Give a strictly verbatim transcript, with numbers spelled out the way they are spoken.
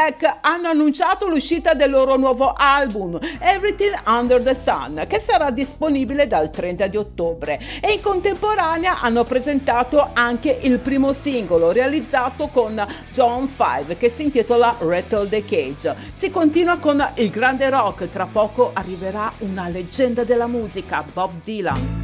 Black hanno annunciato l'uscita del loro nuovo album Everything Under the Sun, che sarà disponibile dal trenta di ottobre, e in contemporanea hanno presentato anche il primo singolo realizzato con John Five, che si intitola Rattle the Cage. Si continua con il grande rock, tra poco arriverà una leggenda della musica, Bob Dylan.